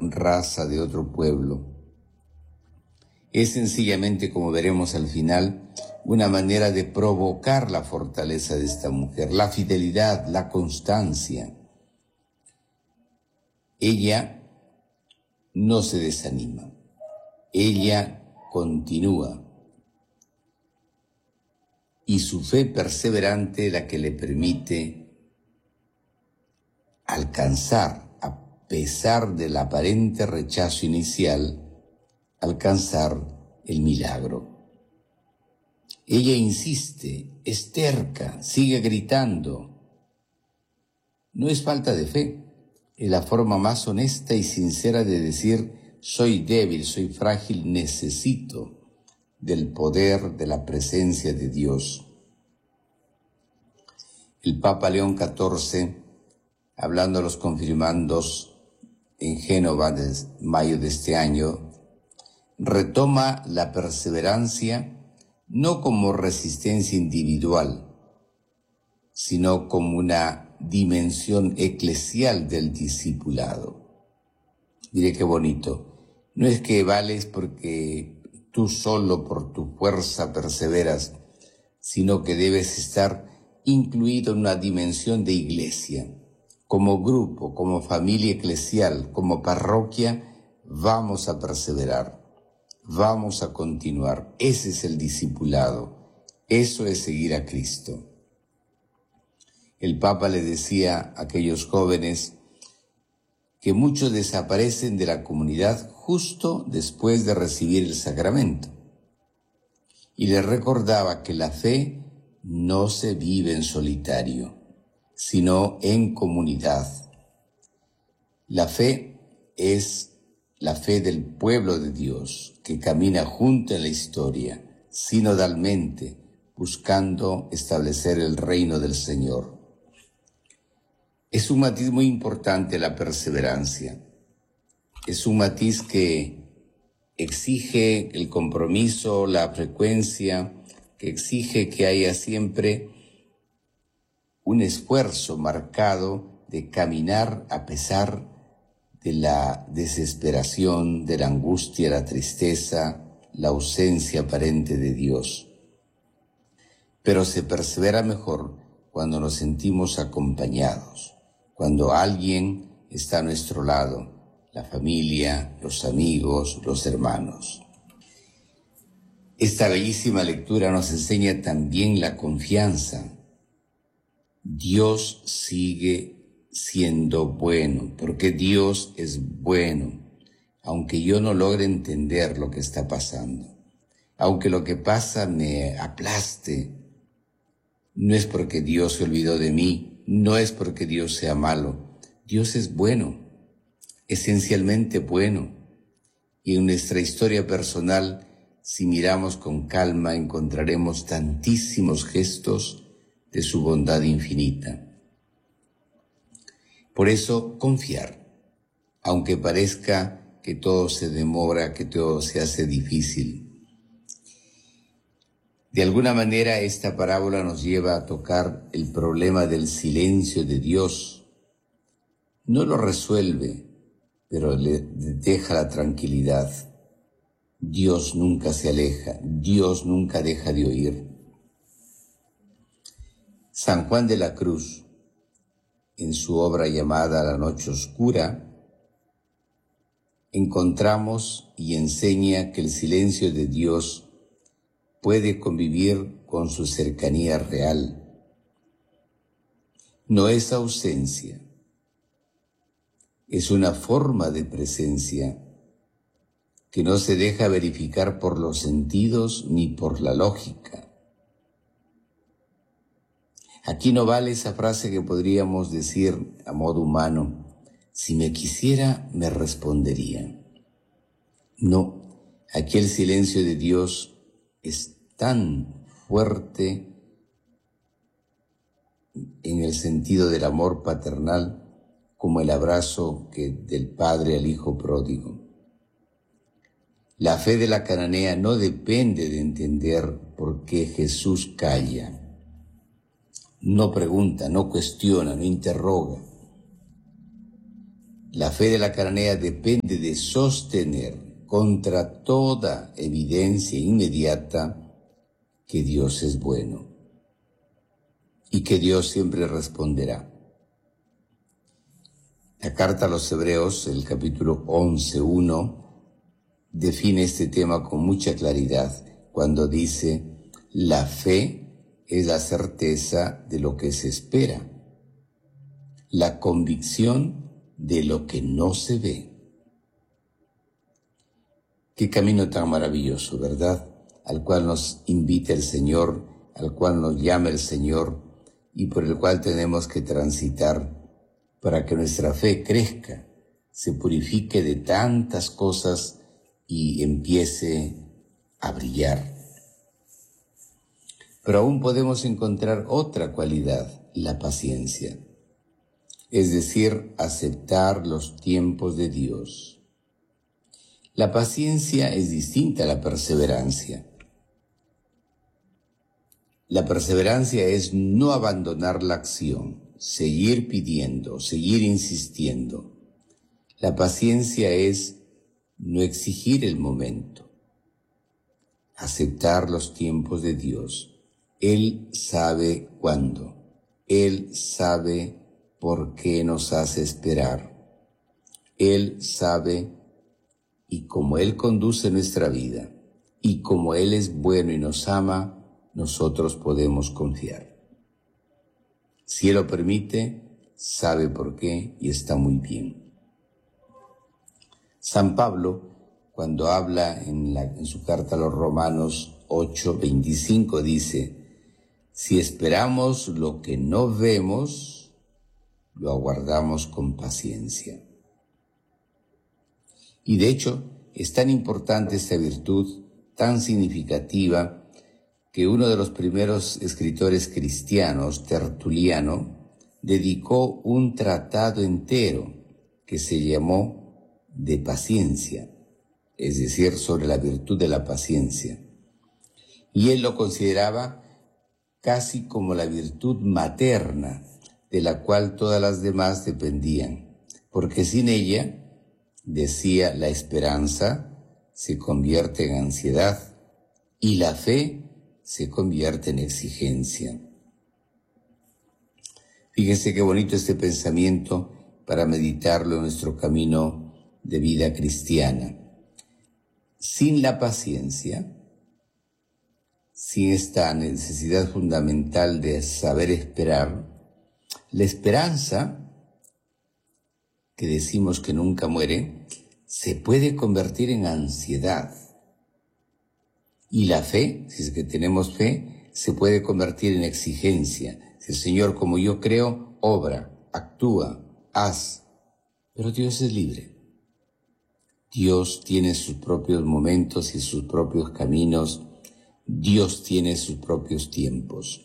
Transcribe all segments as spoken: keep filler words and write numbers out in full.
raza de otro pueblo. Es sencillamente, como veremos al final, una manera de provocar la fortaleza de esta mujer, la fidelidad, la constancia. Ella no se desanima, ella continúa. Y su fe perseverante es la que le permite alcanzar, a pesar del aparente rechazo inicial, alcanzar el milagro. Ella insiste, es terca, sigue gritando. No es falta de fe, es la forma más honesta y sincera de decir: soy débil, soy frágil, necesito del poder, de la presencia de Dios. El Papa León catorce, hablando a los confirmandos en Génova de mayo de este año, retoma la perseverancia no como resistencia individual, sino como una dimensión eclesial del discipulado. Mire qué bonito. No es que vales porque tú solo por tu fuerza perseveras, sino que debes estar incluido en una dimensión de iglesia. Como grupo, como familia eclesial, como parroquia, vamos a perseverar, vamos a continuar. Ese es el discipulado, eso es seguir a Cristo. El Papa le decía a aquellos jóvenes que muchos desaparecen de la comunidad justo después de recibir el sacramento. Y les recordaba que la fe no se vive en solitario, sino en comunidad. La fe es la fe del pueblo de Dios, que camina junto en la historia, sinodalmente, buscando establecer el reino del Señor. Es un matiz muy importante la perseverancia. Es un matiz que exige el compromiso, la frecuencia, que exige que haya siempre un esfuerzo marcado de caminar a pesar de la desesperación, de la angustia, la tristeza, la ausencia aparente de Dios. Pero se persevera mejor cuando nos sentimos acompañados, cuando alguien está a nuestro lado, la familia, los amigos, los hermanos. Esta bellísima lectura nos enseña también la confianza. Dios sigue siendo bueno, porque Dios es bueno, aunque yo no logre entender lo que está pasando, aunque lo que pasa me aplaste. No es porque Dios se olvidó de mí, no es porque Dios sea malo. Dios es bueno, esencialmente bueno. Y en nuestra historia personal, si miramos con calma, encontraremos tantísimos gestos de su bondad infinita. Por eso, confiar, aunque parezca que todo se demora, que todo se hace difícil. De alguna manera, esta parábola nos lleva a tocar el problema del silencio de Dios. No lo resuelve, pero le deja la tranquilidad. Dios nunca se aleja, Dios nunca deja de oír. San Juan de la Cruz, en su obra llamada La Noche Oscura, encontramos y enseña que el silencio de Dios puede convivir con su cercanía real. No es ausencia, es una forma de presencia que no se deja verificar por los sentidos ni por la lógica. Aquí no vale esa frase que podríamos decir a modo humano: si me quisiera, me respondería. No, aquí el silencio de Dios es tan fuerte en el sentido del amor paternal como el abrazo que del padre al hijo pródigo. La fe de la cananea no depende de entender por qué Jesús calla. No pregunta, no cuestiona, no interroga. La fe de la cananea depende de sostener contra toda evidencia inmediata que Dios es bueno y que Dios siempre responderá. La carta a los Hebreos, el capítulo once, uno, define este tema con mucha claridad cuando dice: la fe es la certeza de lo que se espera, la convicción de lo que no se ve. Qué camino tan maravilloso, ¿verdad? Al cual nos invita el Señor, al cual nos llama el Señor y por el cual tenemos que transitar para que nuestra fe crezca, se purifique de tantas cosas y empiece a brillar. Pero aún podemos encontrar otra cualidad, la paciencia, es decir, aceptar los tiempos de Dios. La paciencia es distinta a la perseverancia. La perseverancia es no abandonar la acción, seguir pidiendo, seguir insistiendo. La paciencia es no exigir el momento, aceptar los tiempos de Dios. Él sabe cuándo, Él sabe por qué nos hace esperar. Él sabe, y como Él conduce nuestra vida, y como Él es bueno y nos ama, nosotros podemos confiar. Si Él lo permite, sabe por qué y está muy bien. San Pablo, cuando habla en, la, en su carta a los Romanos ocho, veinticinco, dice: si esperamos lo que no vemos, lo aguardamos con paciencia. Y de hecho, es tan importante esta virtud, tan significativa, que uno de los primeros escritores cristianos, Tertuliano, dedicó un tratado entero que se llamó De paciencia, es decir, sobre la virtud de la paciencia. Y él lo consideraba casi como la virtud materna, de la cual todas las demás dependían, porque sin ella, decía, la esperanza se convierte en ansiedad y la fe se convierte en exigencia. Fíjense qué bonito este pensamiento para meditarlo en nuestro camino de vida cristiana. Sin la paciencia, sin esta necesidad fundamental de saber esperar, la esperanza, que decimos que nunca muere, se puede convertir en ansiedad. Y la fe, si es que tenemos fe, se puede convertir en exigencia. Si el Señor, como yo creo, obra, actúa, haz. Pero Dios es libre. Dios tiene sus propios momentos y sus propios caminos. Dios tiene sus propios tiempos.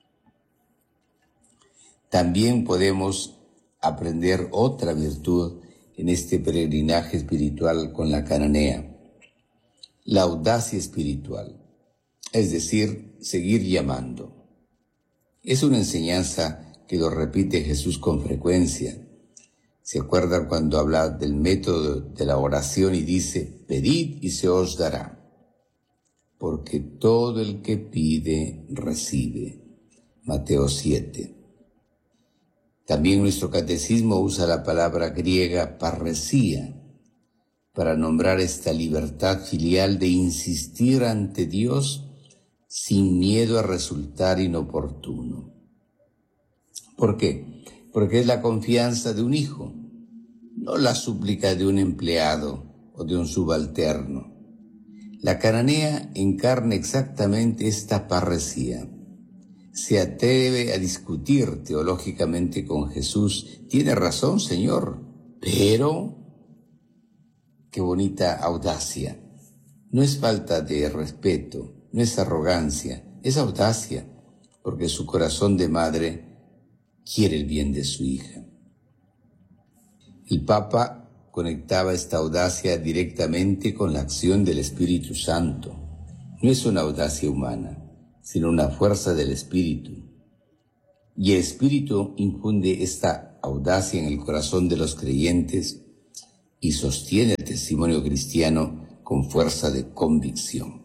También podemos aprender otra virtud en este peregrinaje espiritual con la cananea: la audacia espiritual, es decir, seguir llamando. Es una enseñanza que lo repite Jesús con frecuencia. ¿Se acuerdan cuando habla del método de la oración y dice: pedid y se os dará? Porque todo el que pide, recibe. Mateo siete. También nuestro catecismo usa la palabra griega parresía para nombrar esta libertad filial de insistir ante Dios sin miedo a resultar inoportuno. ¿Por qué? Porque es la confianza de un hijo, no la súplica de un empleado o de un subalterno. La cananea encarna exactamente esta parresía. Se atreve a discutir teológicamente con Jesús. Tiene razón, Señor, pero qué bonita audacia. No es falta de respeto, no es arrogancia, es audacia, porque su corazón de madre quiere el bien de su hija. El Papa conectaba esta audacia directamente con la acción del Espíritu Santo. No es una audacia humana, sino una fuerza del Espíritu. Y el Espíritu infunde esta audacia en el corazón de los creyentes y sostiene el testimonio cristiano con fuerza de convicción.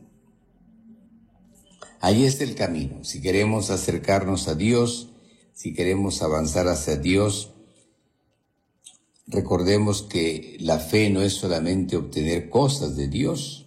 Ahí está el camino. Si queremos acercarnos a Dios, si queremos avanzar hacia Dios, recordemos que la fe no es solamente obtener cosas de Dios,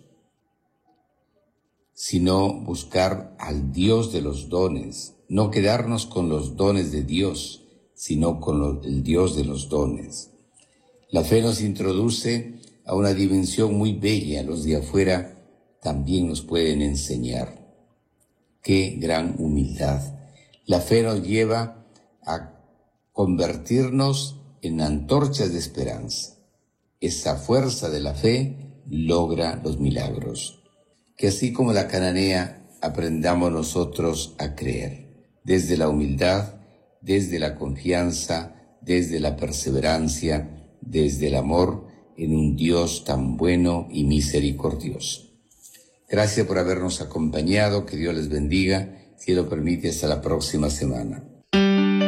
sino buscar al Dios de los dones, no quedarnos con los dones de Dios, sino con lo, el Dios de los dones. La fe nos introduce a una dimensión muy bella. Los de afuera también nos pueden enseñar. ¡Qué gran humildad! La fe nos lleva a convertirnos en antorchas de esperanza. Esa fuerza de la fe logra los milagros. Que así como la cananea aprendamos nosotros a creer, desde la humildad, desde la confianza, desde la perseverancia, desde el amor en un Dios tan bueno y misericordioso. Gracias por habernos acompañado, que Dios les bendiga, si lo permite, hasta la próxima semana.